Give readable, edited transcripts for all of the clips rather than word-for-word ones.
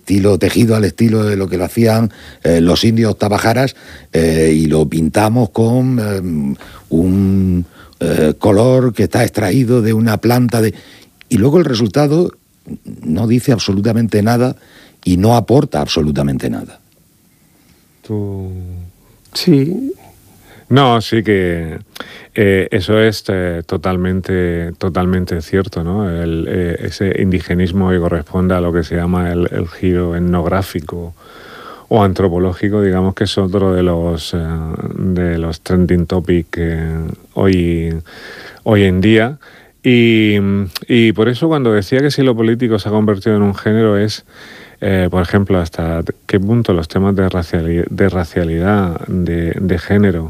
estilo tejido, al estilo de lo que lo hacían los indios tabajaras, y lo pintamos con un color que está extraído de una planta y luego el resultado no dice absolutamente nada y no aporta absolutamente nada. ¿Tú? Sí. No, sí que eso es totalmente cierto, ¿no? Ese indigenismo que corresponde a lo que se llama el giro etnográfico o antropológico, digamos que es otro de los trending topics hoy en día. Y por eso cuando decía que si lo político se ha convertido en un género es, por ejemplo, hasta qué punto los temas de racialidad, de género,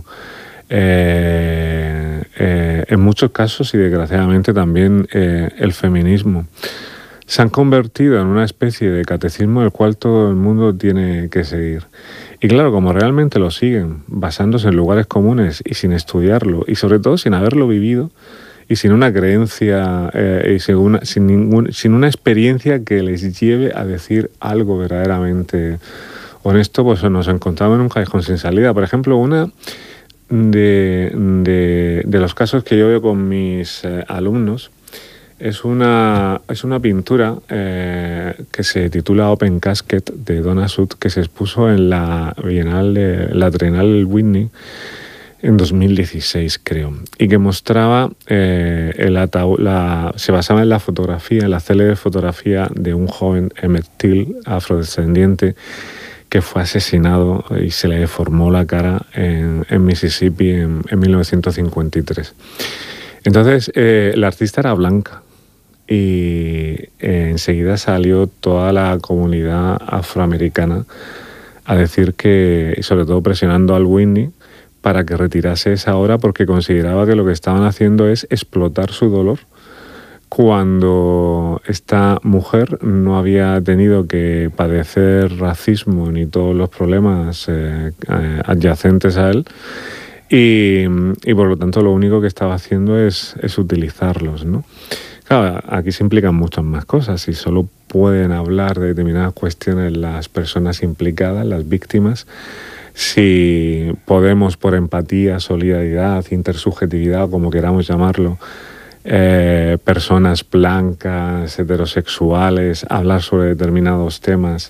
en muchos casos y desgraciadamente también el feminismo, se han convertido en una especie de catecismo del cual todo el mundo tiene que seguir. Y claro, como realmente lo siguen, basándose en lugares comunes y sin estudiarlo, y sobre todo sin haberlo vivido, y sin una creencia, y sin una experiencia que les lleve a decir algo verdaderamente honesto, pues nos encontramos en un callejón sin salida. Por ejemplo, una de los casos que yo veo con mis alumnos es una pintura que se titula Open Casket de Donna Sud, que se expuso en la Trienal Whitney en 2016, creo, y que mostraba se basaba en la fotografía, en la célebre fotografía de un joven Emmett Till, afrodescendiente, que fue asesinado y se le deformó la cara en Mississippi en 1953. Entonces, la artista era blanca y enseguida salió toda la comunidad afroamericana a decir que, y sobre todo presionando al Whitney, para que retirase esa obra porque consideraba que lo que estaban haciendo es explotar su dolor cuando esta mujer no había tenido que padecer racismo ni todos los problemas adyacentes a él y por lo tanto lo único que estaba haciendo es utilizarlos, ¿no? Claro, aquí se implican muchas más cosas y solo pueden hablar de determinadas cuestiones las personas implicadas, las víctimas. Si podemos, por empatía, solidaridad, intersubjetividad, como queramos llamarlo, personas blancas, heterosexuales, hablar sobre determinados temas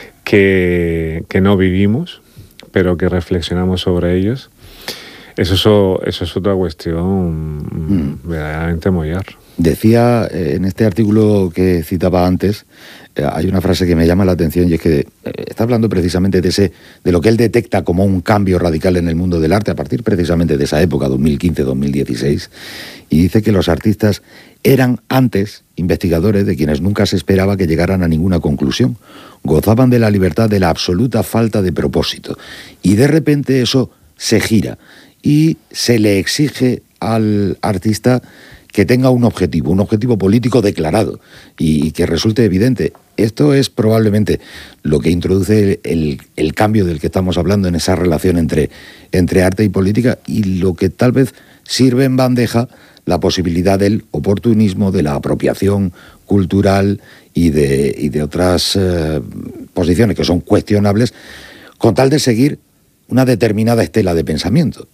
que no vivimos, pero que reflexionamos sobre ellos, eso es otra cuestión verdaderamente mollar. Decía en este artículo que citaba antes, hay una frase que me llama la atención y es que está hablando precisamente de lo que él detecta como un cambio radical en el mundo del arte a partir precisamente de esa época, 2015-2016, y dice que los artistas eran antes investigadores de quienes nunca se esperaba que llegaran a ninguna conclusión, gozaban de la libertad de la absoluta falta de propósito, y de repente eso se gira y se le exige al artista que tenga un objetivo político declarado y que resulte evidente. Esto es probablemente lo que introduce el cambio del que estamos hablando en esa relación entre arte y política, y lo que tal vez sirve en bandeja la posibilidad del oportunismo, de la apropiación cultural y de otras posiciones que son cuestionables, con tal de seguir una determinada estela de pensamiento.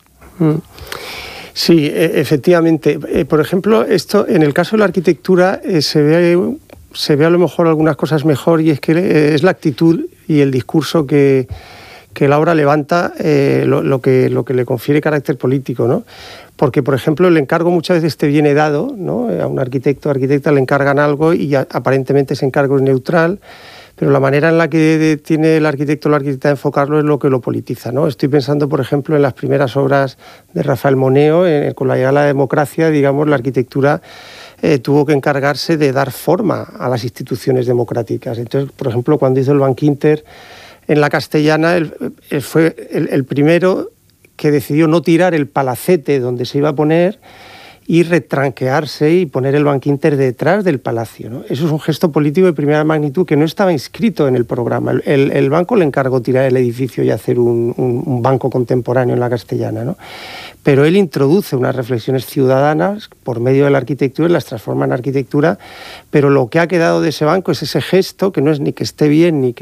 Sí, efectivamente. Por ejemplo, esto en el caso de la arquitectura se ve a lo mejor algunas cosas mejor, y es que es la actitud y el discurso que la obra levanta lo que le confiere carácter político, ¿no? Porque, por ejemplo, el encargo muchas veces te viene dado, ¿no? A un arquitecto o arquitecta le encargan algo y aparentemente ese encargo es neutral, pero la manera en la que tiene el arquitecto o la arquitecta de enfocarlo es lo que lo politiza, ¿no? Estoy pensando, por ejemplo, en las primeras obras de Rafael Moneo, con la llegada de la democracia, digamos, la arquitectura tuvo que encargarse de dar forma a las instituciones democráticas. Entonces, por ejemplo, cuando hizo el Banc Inter en la Castellana, él fue el primero que decidió no tirar el palacete donde se iba a poner y retranquearse y poner el Banc Inter detrás del palacio, ¿no? Eso es un gesto político de primera magnitud que no estaba inscrito en el programa. El banco le encargó tirar el edificio y hacer un banco contemporáneo en la Castellana, ¿no? Pero él introduce unas reflexiones ciudadanas por medio de la arquitectura y las transforma en arquitectura, pero lo que ha quedado de ese banco es ese gesto que no es ni que esté bien ni que